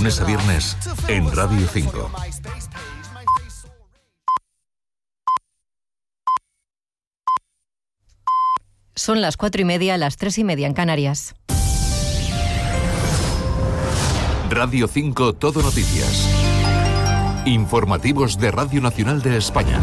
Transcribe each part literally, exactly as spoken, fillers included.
lunes a viernes en Radio cinco. Son las cuatro y media, las tres y media en Canarias. Radio cinco Todo Noticias. Informativos de Radio Nacional de España.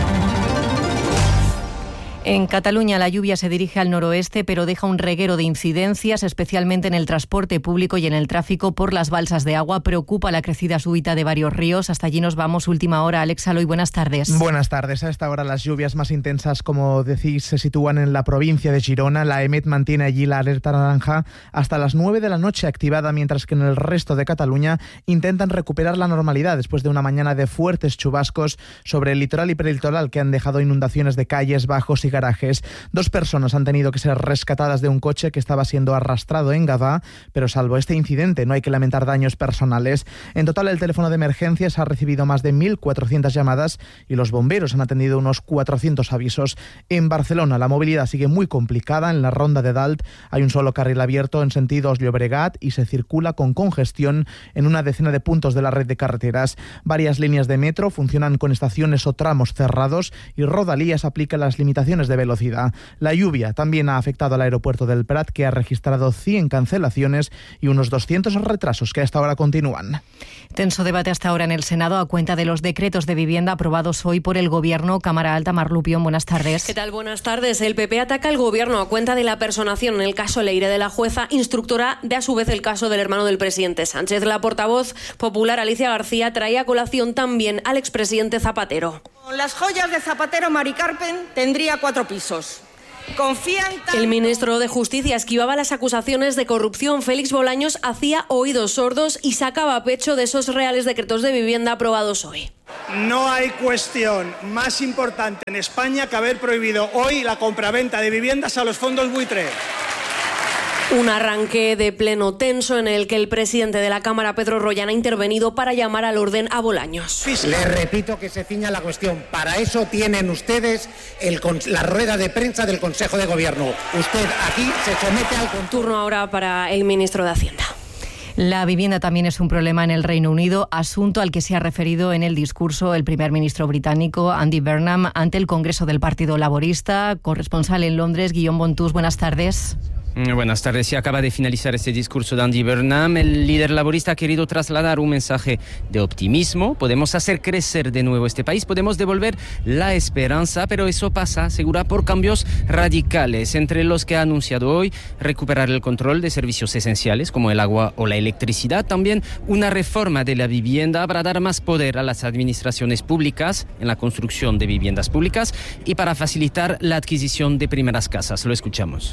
En Cataluña la lluvia se dirige al noroeste, pero deja un reguero de incidencias, especialmente en el transporte público y en el tráfico por las balsas de agua. Preocupa la crecida súbita de varios ríos. Hasta allí nos vamos. Última hora. Alex Aloy, buenas tardes. Buenas tardes. A esta hora las lluvias más intensas, como decís, se sitúan en la provincia de Girona. La EMET mantiene allí la alerta naranja hasta las nueve de la noche activada, mientras que en el resto de Cataluña intentan recuperar la normalidad después de una mañana de fuertes chubascos sobre el litoral y prelitoral que han dejado inundaciones de calles, bajos y garajes. Dos personas han tenido que ser rescatadas de un coche que estaba siendo arrastrado en Gavà, pero salvo este incidente no hay que lamentar daños personales. En total, el teléfono de emergencias ha recibido más de mil cuatrocientas llamadas y los bomberos han atendido unos cuatrocientos avisos. En Barcelona la movilidad sigue muy complicada. En la ronda de Dalt hay un solo carril abierto en sentido Llobregat y se circula con congestión en una decena de puntos de la red de carreteras. Varias líneas de metro funcionan con estaciones o tramos cerrados y Rodalías aplica las limitaciones de velocidad. La lluvia también ha afectado al aeropuerto del Prat, que ha registrado cien cancelaciones y unos doscientos retrasos que hasta ahora continúan. Tenso debate hasta ahora en el Senado a cuenta de los decretos de vivienda aprobados hoy por el Gobierno. Cámara Alta, Mar Lupión, buenas tardes. ¿Qué tal? Buenas tardes. El P P ataca al Gobierno a cuenta de la personación en el caso Leire de la jueza instructora de a su vez el caso del hermano del presidente Sánchez. La portavoz popular Alicia García traía a colación también al expresidente Zapatero. Con las joyas de Zapatero, Mari Carmen tendría cuatro pisos. Confían tanto... El ministro de Justicia esquivaba las acusaciones de corrupción. Félix Bolaños hacía oídos sordos y sacaba pecho de esos reales decretos de vivienda aprobados hoy. No hay cuestión más importante en España que haber prohibido hoy la compraventa de viviendas a los fondos buitre. Un arranque de pleno tenso en el que el presidente de la Cámara, Pedro Rollán, ha intervenido para llamar al orden a Bolaños. Les repito que se ciña la cuestión. Para eso tienen ustedes el, la rueda de prensa del Consejo de Gobierno. Usted aquí se somete al... Turno ahora para el ministro de Hacienda. La vivienda también es un problema en el Reino Unido, asunto al que se ha referido en el discurso el primer ministro británico Andy Burnham ante el Congreso del Partido Laborista. Corresponsal en Londres, Guillaume Bontus, buenas tardes. Buenas tardes. Se acaba de finalizar este discurso de Andy Burnham. El líder laborista ha querido trasladar un mensaje de optimismo. Podemos hacer crecer de nuevo este país, podemos devolver la esperanza, pero eso pasa, asegura, por cambios radicales, entre los que ha anunciado hoy recuperar el control de servicios esenciales como el agua o la electricidad. También una reforma de la vivienda para dar más poder a las administraciones públicas en la construcción de viviendas públicas y para facilitar la adquisición de primeras casas. Lo escuchamos.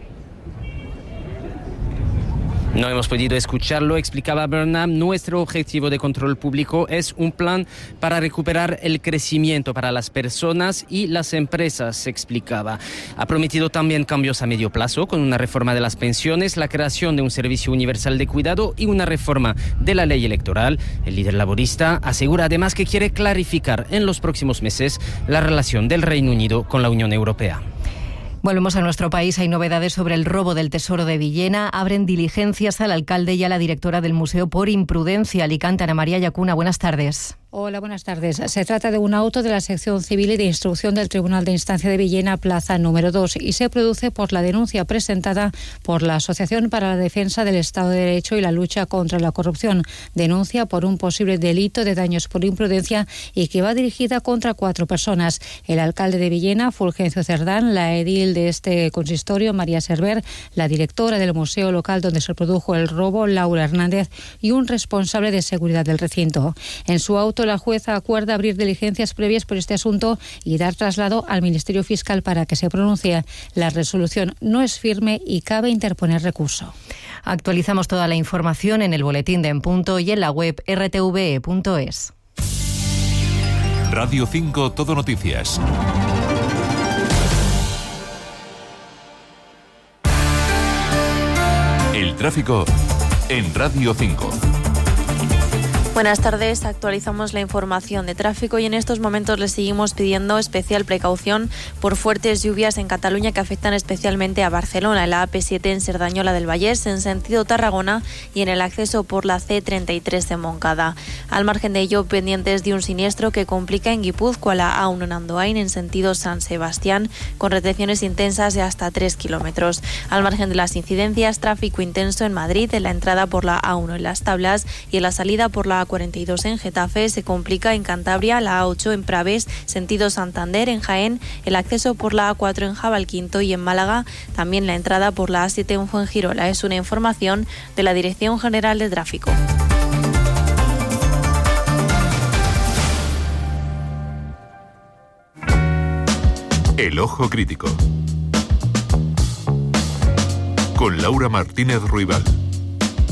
No hemos podido escucharlo, explicaba Burnham. Nuestro objetivo de control público es un plan para recuperar el crecimiento para las personas y las empresas, se explicaba. Ha prometido también cambios a medio plazo con una reforma de las pensiones, la creación de un servicio universal de cuidado y una reforma de la ley electoral. El líder laborista asegura además que quiere clarificar en los próximos meses la relación del Reino Unido con la Unión Europea. Volvemos a nuestro país. Hay novedades sobre el robo del Tesoro de Villena. Abren diligencias al alcalde y a la directora del museo por imprudencia. Alicante, Ana María Yacuna, buenas tardes. Hola, buenas tardes. Se trata de un auto de la sección civil y de instrucción del Tribunal de Instancia de Villena, plaza número dos, y se produce por la denuncia presentada por la Asociación para la Defensa del Estado de Derecho y la Lucha contra la Corrupción. Denuncia por un posible delito de daños por imprudencia y que va dirigida contra cuatro personas. El alcalde de Villena, Fulgencio Cerdán, la edil de este consistorio, María Server, la directora del museo local donde se produjo el robo, Laura Hernández, y un responsable de seguridad del recinto. En su auto, la jueza acuerda abrir diligencias previas por este asunto y dar traslado al Ministerio Fiscal para que se pronuncie. La resolución no es firme y cabe interponer recurso. Actualizamos toda la información en el boletín de En Punto y en la web erre te ve punto es. Radio cinco Todo Noticias. El tráfico en Radio cinco. Buenas tardes, actualizamos la información de tráfico y en estos momentos les seguimos pidiendo especial precaución por fuertes lluvias en Cataluña que afectan especialmente a Barcelona, en la A P siete en Cerdañola del Vallès, en sentido Tarragona y en el acceso por la C treinta y tres de Montcada. Al margen de ello, pendientes de un siniestro que complica en Guipúzcoa la A uno en Andoain en sentido San Sebastián, con retenciones intensas de hasta tres kilómetros. Al margen de las incidencias, tráfico intenso en Madrid, en la entrada por la A uno en Las Tablas y en la salida por la A cuarenta y dos en Getafe. Se complica en Cantabria, la A ocho en Praves, sentido Santander, en Jaén, el acceso por la A cuatro en Jabalquinto y en Málaga, también la entrada por la A siete en Fuengirola. Es una información de la Dirección General de Tráfico. El Ojo Crítico con Laura Martínez Ruibal.